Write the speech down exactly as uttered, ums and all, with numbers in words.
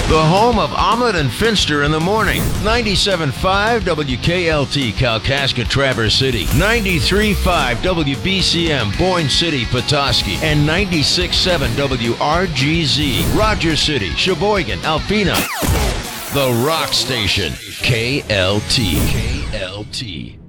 The home of Omelet and Finster in the morning. ninety-seven point five W K L T, Kalkaska, Traverse City. ninety-three point five W B C M, Boyne City, Petoskey. And ninety-six point seven W R G Z, Rogers City, Sheboygan, Alpena. The Rock Station, K L T. K L T.